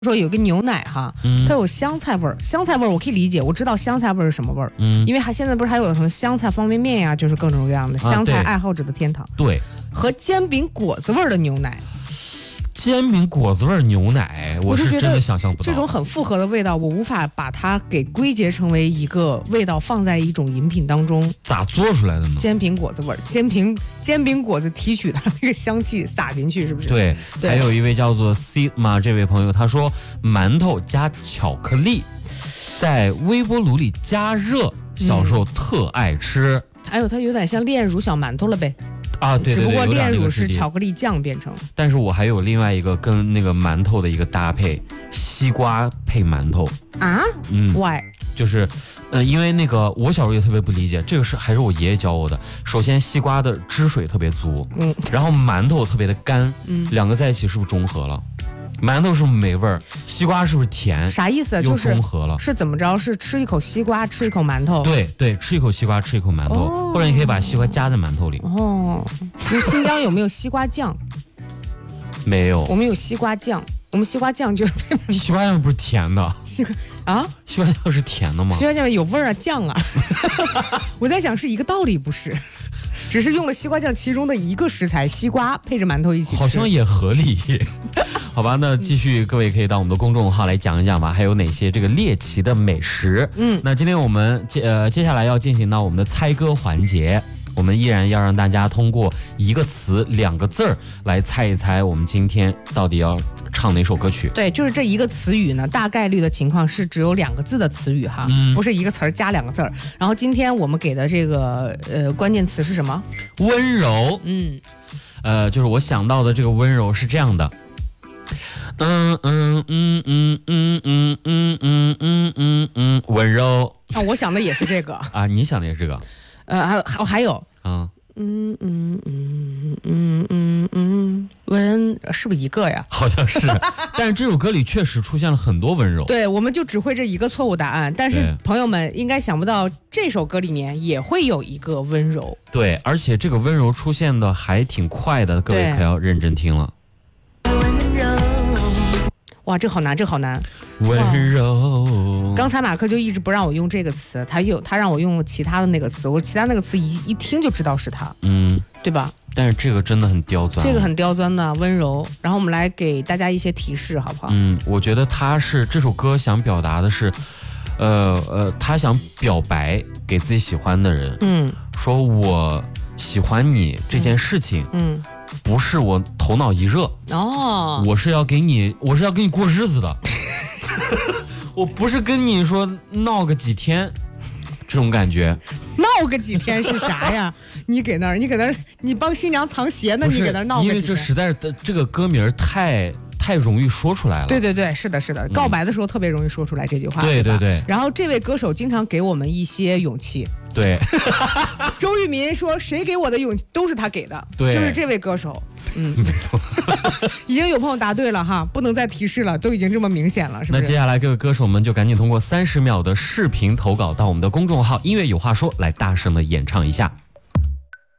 说有个牛奶哈，它有香菜味儿，香菜味儿我可以理解，我知道香菜味儿是什么味儿，因为现在不是还有什么香菜方便面呀，就是各种各样的香菜爱好者的天堂。 对， 和煎饼果子味儿的牛奶。 煎饼果子味牛奶，我是真的想象不到。 这种很复合的味道，我无法把它给归结成为一个味道，放在一种饮品当中。 咋做出来的呢？ 煎饼果子味儿，煎饼果子提取它那个香气撒进去，是不是？ 对。还有一位叫做 Sigma 这位朋友，他说馒头加巧克力，在微波炉里加热，小时候特爱吃。 还有它有点像炼乳小馒头了呗。 啊，对， 只不过炼乳是巧克力酱变成。 但是我还有另外一个跟那个馒头的一个搭配，西瓜配馒头啊？Why？ 就是，因为那个我小时候也特别不理解，这个还是我爷爷教我的。首先，西瓜的汁水特别足，然后馒头特别的干，两个在一起是不是中和了？馒头是不是没味儿？西瓜是不是甜？ 啥意思？就是中和了， 是怎么着？是吃一口西瓜，吃一口馒头？ 对，吃一口西瓜，吃一口馒头，或者你可以把西瓜夹在馒头里。 哦，就新疆有没有西瓜酱？ 没有， 我们有西瓜酱，我们西瓜酱就是西瓜酱不是甜的？ 西瓜酱是甜的吗？ 西瓜酱有味儿啊，酱啊。我在想是一个道理，不是？只是用了西瓜酱其中的一个食材，西瓜配着馒头一起吃， 好像也合理。好吧，那继续，各位可以到我们的公众号来讲一讲吧，还有哪些这个猎奇的美食。那今天我们接下来要进行到我们的猜歌环节，我们依然要让大家通过一个词2个字儿来猜一猜我们今天到底要唱哪首歌曲。 对，就是这一个词语呢，大概率的情况是只有2个字的词语哈，不是一个词儿加2个字儿。然后今天我们给的这个关键词是什么？ 温柔。就是我想到的这个温柔是这样的。温柔啊，我想的也是这个啊，你想的也是这个， 还有温是不是一个呀？ 好像是，但是这首歌里确实出现了很多温柔。 对，我们就只会这一个错误答案，但是朋友们应该想不到这首歌里面也会有一个温柔。 对，而且这个温柔出现的还挺快的，各位可要认真听了。 哇，这好难，这好难。 温柔。 刚才马克就一直不让我用这个词，他让我用其他的那个词，我其他那个词一听就知道是他，对吧？ 但是这个真的很刁钻， 这个很刁钻的温柔。然后我们来给大家一些提示，好不好？ 我觉得这首歌想表达的是，他想表白给自己喜欢的人，说我喜欢你这件事情，不是我头脑一热我是要跟你过日子的，我不是跟你说闹个几天，这种感觉。 闹个几天是啥呀？你给那儿，你帮新娘藏鞋呢，你给那儿闹个几天。 因为这实在是这个歌名太容易说出来了。 对，是的，告白的时候特别容易说出来这句话。 对。 然后这位歌手经常给我们一些勇气。 对， 周渝民说谁给我的勇气都是他给的。 对， 就是这位歌手。 没错。 已经有朋友答对了哈，不能再提示了，都已经这么明显了，是不是？ 那接下来各位歌手们就赶紧通过30秒的视频投稿到我们的公众号音乐有话说来大声的演唱一下。